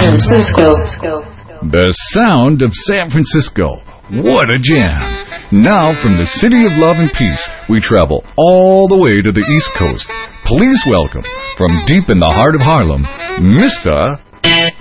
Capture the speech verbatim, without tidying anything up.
Francisco. The sound of San Francisco. What a jam. Now, from the city of love and peace, we travel all the way to the East Coast. Please welcome, from deep in the heart of Harlem, Mister